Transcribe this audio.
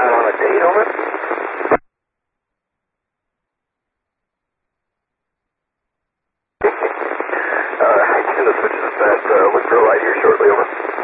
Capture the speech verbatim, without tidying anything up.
out on a date, over? uh, I tend to switch to that, uh, look for a light here shortly, over.